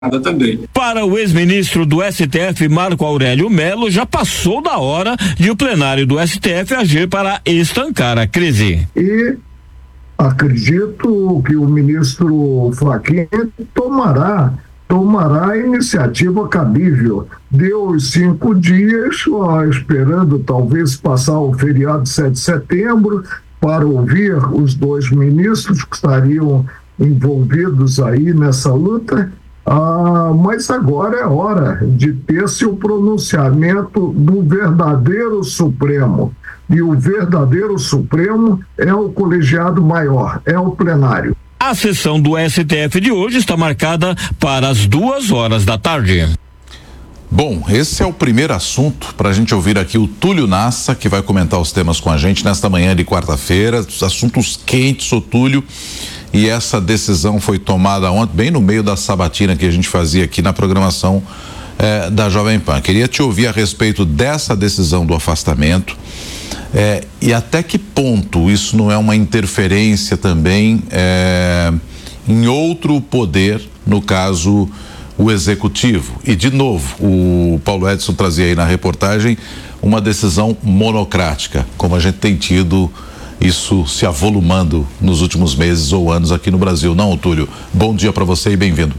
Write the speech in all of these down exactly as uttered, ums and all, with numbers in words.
também. Para o ex-ministro do S T F, Marco Aurélio Mello, já passou da hora de o plenário do S T F agir para estancar a crise. E acredito que o ministro Fachin tomará tomará a iniciativa cabível. Deu os cinco dias, ó, esperando talvez passar o feriado de sete de setembro, para ouvir os dois ministros que estariam envolvidos aí nessa luta. Ah, mas agora é hora de ter seu pronunciamento do verdadeiro Supremo. E o verdadeiro Supremo é o colegiado maior, é o plenário. A sessão do S T F de hoje está marcada para as duas horas da tarde. Bom, esse é o primeiro assunto para a gente ouvir aqui o Túlio Nassa, que vai comentar os temas com a gente nesta manhã de quarta-feira. Assuntos quentes, ô Túlio. E essa decisão foi tomada ontem, bem no meio da sabatina que a gente fazia aqui na programação eh, da Jovem Pan. Queria te ouvir a respeito dessa decisão do afastamento. É, e até que ponto isso não é uma interferência também é, em outro poder, no caso o executivo? E de novo, o Paulo Edson trazia aí na reportagem uma decisão monocrática, como a gente tem tido isso se avolumando nos últimos meses ou anos aqui no Brasil. Não, Túlio? Bom dia para você e bem-vindo.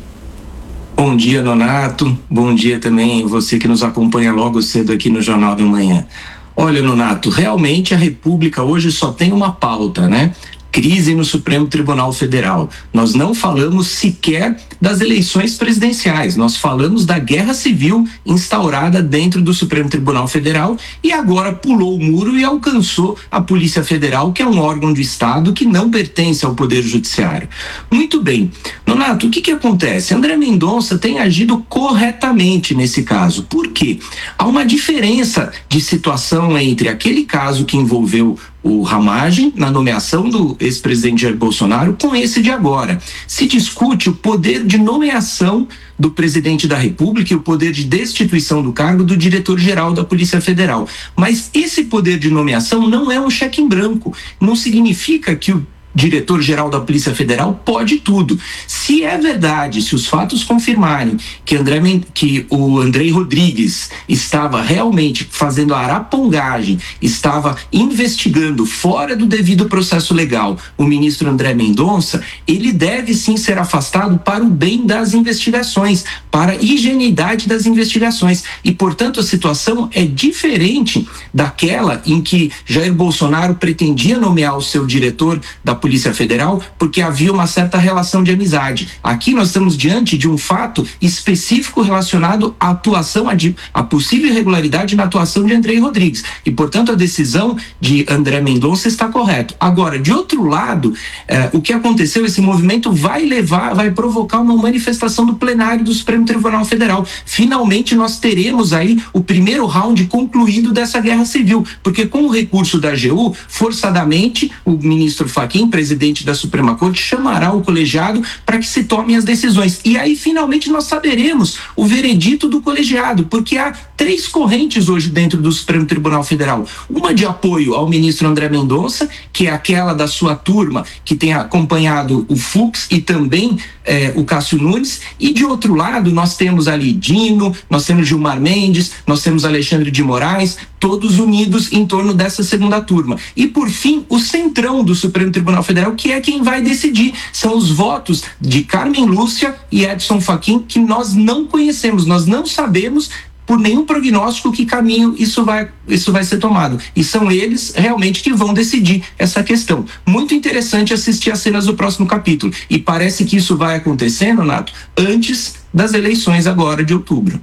Bom dia, Nonato. Bom dia também você que nos acompanha logo cedo aqui no Jornal da Manhã. Olha, Nonato, realmente a República hoje só tem uma pauta, né? Crise no Supremo Tribunal Federal. Nós não falamos sequer das eleições presidenciais, nós falamos da guerra civil instaurada dentro do Supremo Tribunal Federal e agora pulou o muro e alcançou a Polícia Federal, que é um órgão do Estado que não pertence ao Poder Judiciário. Muito bem. Nonato, o que que acontece? André Mendonça tem agido corretamente nesse caso. Por quê? Há uma diferença de situação entre aquele caso que envolveu o Ramagem, na nomeação do ex-presidente Jair Bolsonaro, com esse de agora. Se discute o poder de nomeação do presidente da República e o poder de destituição do cargo do diretor-geral da Polícia Federal. Mas esse poder de nomeação não é um cheque em branco. Não significa que o diretor-geral da Polícia Federal pode tudo. Se é verdade, se os fatos confirmarem que, André, que o Andrei Rodrigues estava realmente fazendo a arapongagem, estava investigando fora do devido processo legal o ministro André Mendonça, ele deve sim ser afastado para o bem das investigações, para a higienidade das investigações. E, portanto, a situação é diferente daquela em que Jair Bolsonaro pretendia nomear o seu diretor da Polícia Federal porque havia uma certa relação de amizade. Aqui nós estamos diante de um fato específico relacionado à atuação, à possível irregularidade na atuação de Andrei Rodrigues. E, portanto, a decisão de André Mendonça está correta. Agora, de outro lado, eh, o que aconteceu, esse movimento vai levar, vai provocar uma manifestação do plenário do Supremo Tribunal Federal. Finalmente nós teremos aí o primeiro round concluído dessa guerra civil, porque com o recurso da A G U, forçadamente, o ministro Fachin, presidente da Suprema Corte, chamará o colegiado para que se tomem as decisões. E aí, finalmente, nós saberemos o veredito do colegiado, porque há três correntes hoje dentro do Supremo Tribunal Federal. Uma de apoio ao ministro André Mendonça, que é aquela da sua turma que tem acompanhado o Fux e também eh, o Cássio Nunes, e de outro lado nós temos ali Dino, nós temos Gilmar Mendes, nós temos Alexandre de Moraes, todos unidos em torno dessa segunda turma. E por fim, o centrão do Supremo Tribunal Federal, que é quem vai decidir. São os votos de Carmen Lúcia e Edson Fachin, que nós não conhecemos, nós não sabemos por nenhum prognóstico que caminho isso vai, isso vai ser tomado. E são eles realmente que vão decidir essa questão. Muito interessante assistir as cenas do próximo capítulo. E parece que isso vai acontecendo, Nato, antes das eleições agora de outubro.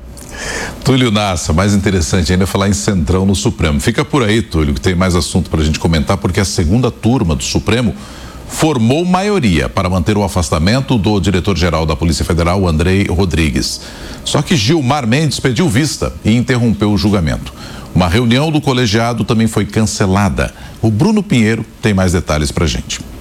Túlio Nassa, mais interessante ainda é falar em centrão no Supremo. Fica por aí, Túlio, que tem mais assunto para a gente comentar, porque a segunda turma do Supremo formou maioria para manter o afastamento do diretor-geral da Polícia Federal, Andrei Rodrigues. Só que Gilmar Mendes pediu vista e interrompeu o julgamento. Uma reunião do colegiado também foi cancelada. O Bruno Pinheiro tem mais detalhes para a gente. A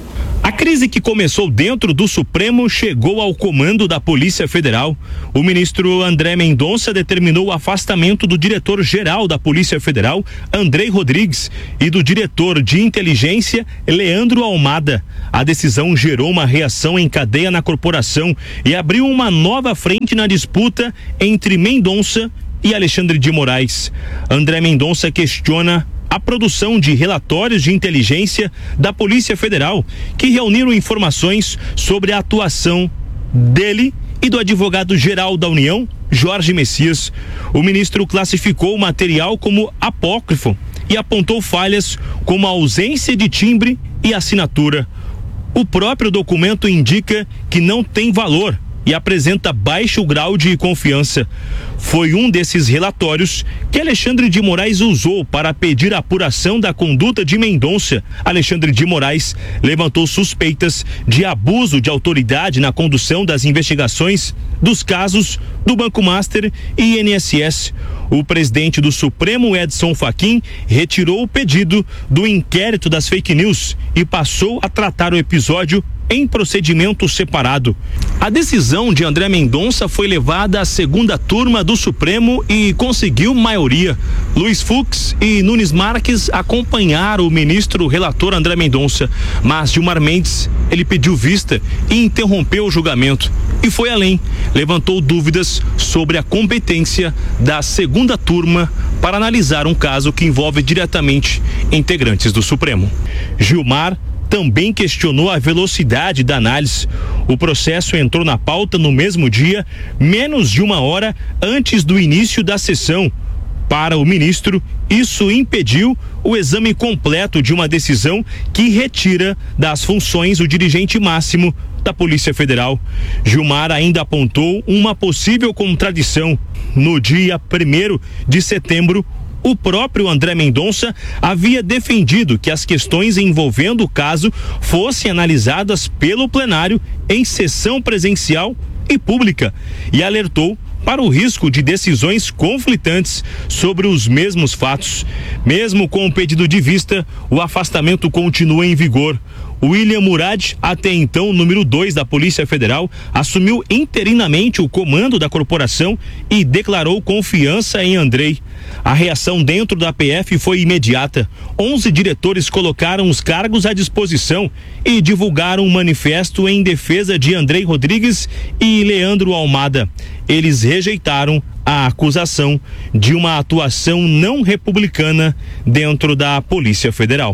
A crise que começou dentro do Supremo chegou ao comando da Polícia Federal. O ministro André Mendonça determinou o afastamento do diretor-geral da Polícia Federal, Andrei Rodrigues, e do diretor de inteligência, Leandro Almada. A decisão gerou uma reação em cadeia na corporação e abriu uma nova frente na disputa entre Mendonça e Alexandre de Moraes. André Mendonça questiona a produção de relatórios de inteligência da Polícia Federal, que reuniram informações sobre a atuação dele e do advogado-geral da União, Jorge Messias. O ministro classificou o material como apócrifo e apontou falhas como a ausência de timbre e assinatura. O próprio documento indica que não tem valor e apresenta baixo grau de confiança. Foi um desses relatórios que Alexandre de Moraes usou para pedir a apuração da conduta de Mendonça. Alexandre de Moraes levantou suspeitas de abuso de autoridade na condução das investigações dos casos do Banco Master e I N S S. O presidente do Supremo, Edson Fachin, retirou o pedido do inquérito das fake news e passou a tratar o episódio em procedimento separado. A decisão de André Mendonça foi levada à segunda turma do Supremo e conseguiu maioria. Luiz Fux e Nunes Marques acompanharam o ministro relator André Mendonça, mas Gilmar Mendes, ele pediu vista e interrompeu o julgamento e foi além, levantou dúvidas sobre a competência da segunda turma para analisar um caso que envolve diretamente integrantes do Supremo. Gilmar também questionou a velocidade da análise. O processo entrou na pauta no mesmo dia, menos de uma hora antes do início da sessão. Para o ministro, isso impediu o exame completo de uma decisão que retira das funções o dirigente máximo da Polícia Federal. Gilmar ainda apontou uma possível contradição. No dia primeiro de setembro, o próprio André Mendonça havia defendido que as questões envolvendo o caso fossem analisadas pelo plenário em sessão presencial e pública e alertou para o risco de decisões conflitantes sobre os mesmos fatos. Mesmo com o pedido de vista, o afastamento continua em vigor. William Murad, até então número dois da Polícia Federal, assumiu interinamente o comando da corporação e declarou confiança em Andrei. A reação dentro da P F foi imediata. onze diretores colocaram os cargos à disposição e divulgaram um manifesto em defesa de Andrei Rodrigues e Leandro Almada. Eles rejeitaram a acusação de uma atuação não republicana dentro da Polícia Federal.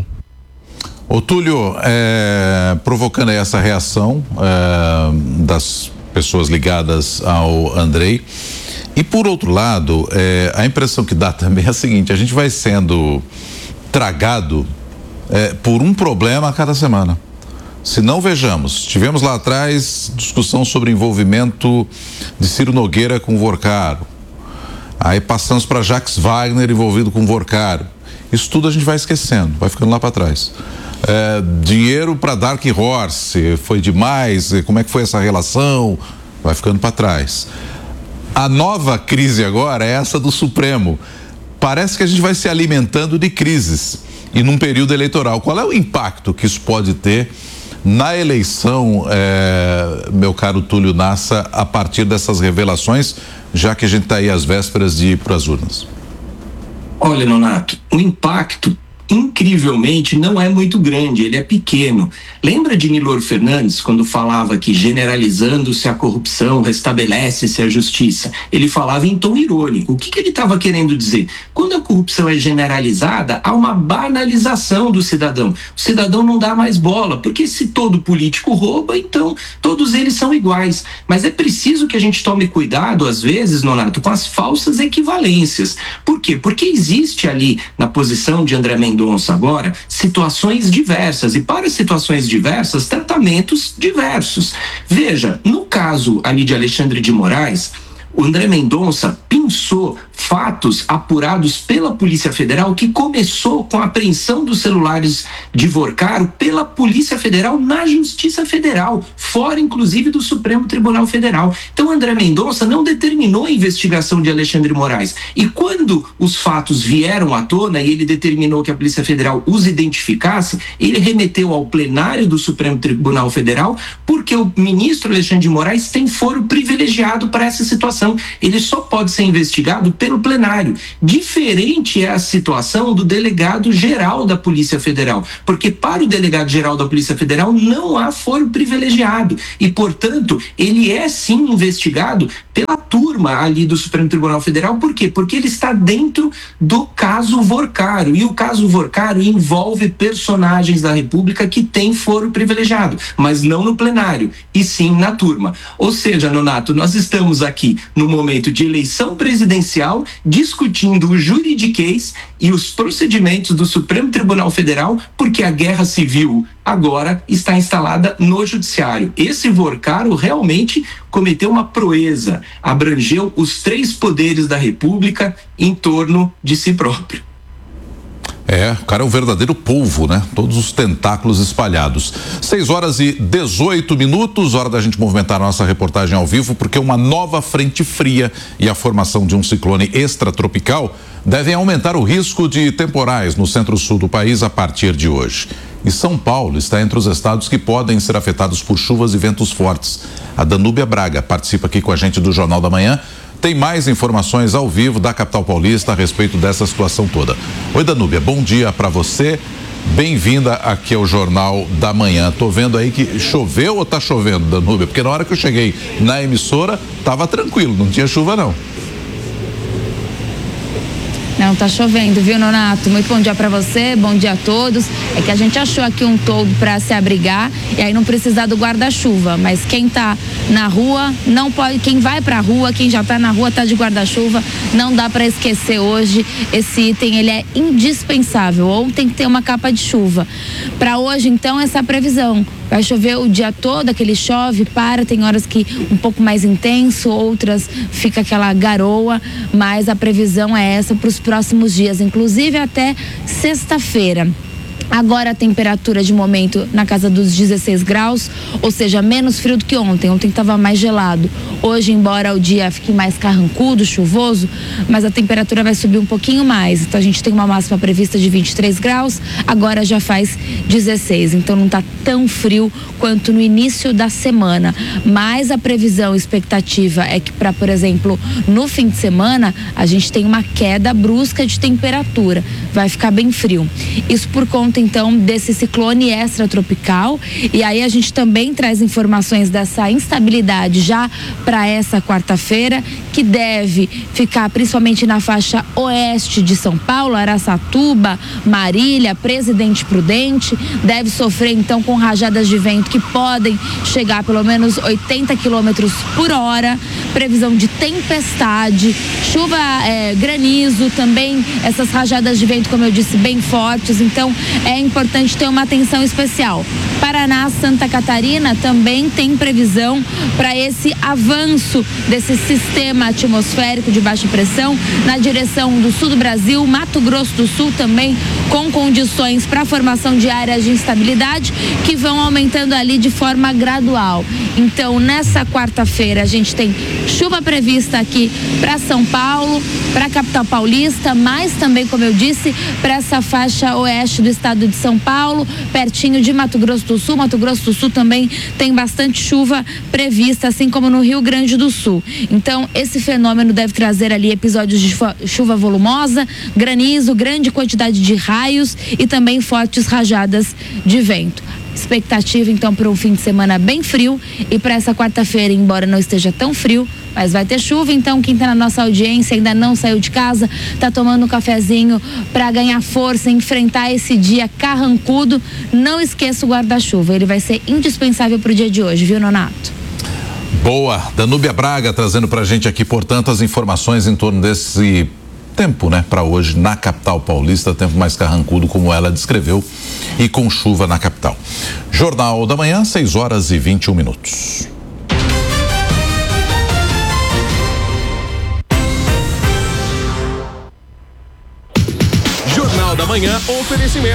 Ô Túlio, é, provocando aí essa reação é, das pessoas ligadas ao Andrei, e por outro lado, é, a impressão que dá também é a seguinte: a gente vai sendo tragado é, por um problema a cada semana. Se não, vejamos, tivemos lá atrás discussão sobre envolvimento de Ciro Nogueira com o Vorcaro, aí passamos para Jacques Wagner envolvido com o Vorcaro. Isso tudo a gente vai esquecendo, vai ficando lá para trás. É, dinheiro para Dark Horse, foi demais, como é que foi essa relação? Vai ficando para trás. A nova crise agora é essa do Supremo. Parece que a gente vai se alimentando de crises e num período eleitoral. Qual é o impacto que isso pode ter na eleição, é, meu caro Túlio Nassa, a partir dessas revelações, já que a gente está aí às vésperas de ir para as urnas? Olha, Nonato, o impacto incrivelmente não é muito grande, ele é pequeno. Lembra de Nilor Fernandes quando falava que generalizando-se a corrupção restabelece-se a justiça? Ele falava em tom irônico. O que, que ele estava querendo dizer? Quando a corrupção é generalizada, há uma banalização do cidadão. O cidadão não dá mais bola, porque se todo político rouba, então todos eles são iguais. Mas é preciso que a gente tome cuidado, às vezes, Nonato, com as falsas equivalências. Por quê? Porque existe ali, na posição de André Mendonça agora, situações diversas, e para situações diversas, tratamentos diversos. Veja, no caso ali de Alexandre de Moraes, o André Mendonça pensou fatos apurados pela Polícia Federal, que começou com a apreensão dos celulares de Vorcaro pela Polícia Federal na Justiça Federal, fora inclusive do Supremo Tribunal Federal. Então André Mendonça não determinou a investigação de Alexandre Moraes, e quando os fatos vieram à tona e ele determinou que a Polícia Federal os identificasse, ele remeteu ao plenário do Supremo Tribunal Federal, porque o ministro Alexandre de Moraes tem foro privilegiado para essa situação. Ele só pode ser investigado pelo plenário. Diferente é a situação do delegado-geral da Polícia Federal, porque para o delegado-geral da Polícia Federal não há foro privilegiado e, portanto, ele é sim investigado pela turma ali do Supremo Tribunal Federal. Por quê? Porque ele está dentro do caso Vorcaro, e o caso Vorcaro envolve personagens da República que têm foro privilegiado, mas não no plenário, e sim na turma. Ou seja, Nonato, nós estamos aqui no momento de eleição presidencial, discutindo o juridiquês e os procedimentos do Supremo Tribunal Federal, porque a guerra civil agora está instalada no judiciário. Esse Vorcaro realmente cometeu uma proeza, abrangeu os três poderes da República em torno de si próprio. É, o cara é um verdadeiro polvo, né? Todos os tentáculos espalhados. seis horas e dezoito minutos, hora da gente movimentar a nossa reportagem ao vivo, porque uma nova frente fria e a formação de um ciclone extratropical devem aumentar o risco de temporais no centro-sul do país a partir de hoje. E São Paulo está entre os estados que podem ser afetados por chuvas e ventos fortes. A Danúbia Braga participa aqui com a gente do Jornal da Manhã. Tem mais informações ao vivo da capital paulista a respeito dessa situação toda. Oi, Danúbia, bom dia para você. Bem-vinda aqui ao Jornal da Manhã. Tô vendo aí que choveu ou tá chovendo, Danúbia? Porque na hora que eu cheguei na emissora, tava tranquilo, não tinha chuva não. Não, tá chovendo, viu, Nonato? Muito bom dia para você, bom dia a todos. É que a gente achou aqui um toldo para se abrigar e aí não precisar do guarda-chuva, mas quem tá na rua não pode, quem vai pra rua, quem já tá na rua tá de guarda-chuva, não dá para esquecer hoje esse item, ele é indispensável, ou tem que ter uma capa de chuva. Para hoje, então, essa previsão. Vai chover o dia todo, aquele chove, para, tem horas que um pouco mais intenso, outras fica aquela garoa, mas a previsão é essa para os próximos dias, inclusive até sexta-feira. Agora a temperatura de momento na casa dos dezesseis graus, ou seja, menos frio do que ontem. Ontem estava mais gelado. Hoje, embora o dia fique mais carrancudo, chuvoso, mas a temperatura vai subir um pouquinho mais. Então a gente tem uma máxima prevista de vinte e três graus, agora já faz dezesseis. Então não está tão frio quanto no início da semana. Mas a previsão, expectativa é que para, por exemplo, no fim de semana, a gente tem uma queda brusca de temperatura. Vai ficar bem frio. Isso por conta então desse ciclone extratropical, e aí a gente também traz informações dessa instabilidade já para essa quarta-feira, que deve ficar principalmente na faixa oeste de São Paulo, Araçatuba, Marília, Presidente Prudente, deve sofrer então com rajadas de vento que podem chegar a pelo menos oitenta quilômetros por hora, previsão de tempestade, chuva, é, granizo, também essas rajadas de vento, como eu disse, bem fortes, então é importante ter uma atenção especial. Paraná, Santa Catarina também tem previsão para esse avanço desse sistema atmosférico de baixa pressão na direção do sul do Brasil, Mato Grosso do Sul também com condições para a formação de áreas de instabilidade que vão aumentando ali de forma gradual. Então, nessa quarta-feira a gente tem chuva prevista aqui para São Paulo, para a capital paulista, mas também, como eu disse, para essa faixa oeste do estado de São Paulo, pertinho de Mato Grosso do Sul. Mato Grosso do Sul também tem bastante chuva prevista, assim como no Rio Grande do Sul. Então, esse fenômeno deve trazer ali episódios de chuva volumosa, granizo, grande quantidade de raios e também fortes rajadas de vento. Expectativa então para um fim de semana bem frio, e para essa quarta-feira, embora não esteja tão frio, mas vai ter chuva. Então quem está na nossa audiência ainda não saiu de casa, está tomando um cafezinho para ganhar força, enfrentar esse dia carrancudo, não esqueça o guarda-chuva, ele vai ser indispensável para o dia de hoje, viu, Nonato? Boa, Danúbia Braga trazendo pra gente aqui, portanto, as informações em torno desse tempo, né, para hoje na capital paulista, tempo mais carrancudo como ela descreveu, e com chuva na capital. Jornal da Manhã, seis horas e vinte e um minutos. Manhã, oferecimento